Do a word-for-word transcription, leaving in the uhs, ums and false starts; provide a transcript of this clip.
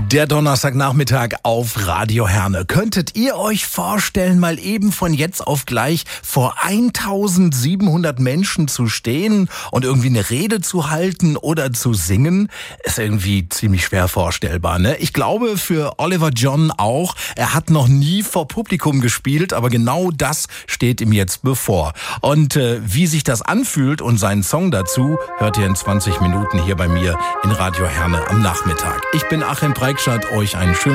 Der Donnerstagnachmittag auf Radio Herne. Könntet ihr euch vorstellen, mal eben von jetzt auf gleich vor eintausendsiebenhundert Menschen zu stehen und irgendwie eine Rede zu halten oder zu singen? Ist irgendwie ziemlich schwer vorstellbar, ne? Ich glaube für Oliver John auch. Er hat noch nie vor Publikum gespielt, aber genau das steht ihm jetzt bevor. Und äh, wie sich das anfühlt und seinen Song dazu, hört ihr in zwanzig Minuten hier bei mir in Radio Herne am Nachmittag. Ich bin Achim Preikschat, euch einen schönen